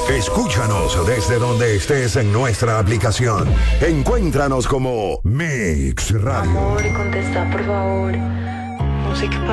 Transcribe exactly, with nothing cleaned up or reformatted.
Escúchanos desde donde estés en nuestra aplicación. Encuéntranos como Mix Radio. Amor, contesta por favor. Música